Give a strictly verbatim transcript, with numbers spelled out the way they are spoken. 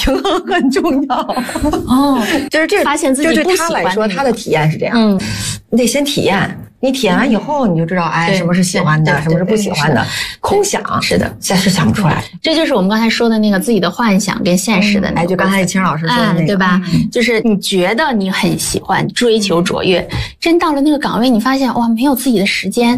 平衡很重要。 哦， 就是这发现自己就对不喜欢、那个、 他来说，他的体验是这样。 嗯， 你得先体验。你体验完以后，你就知道，哎，什么是喜欢的，什么是不喜欢的。空想是的， 现在是想不出来。 这就是我们刚才说的那个自己的幻想跟现实的那个。 哎，就刚才青老师说的那个， 哎、对吧？嗯、就是你觉得你很喜欢追求卓越，真到了那个岗位，你发现哇，没有自己的时间。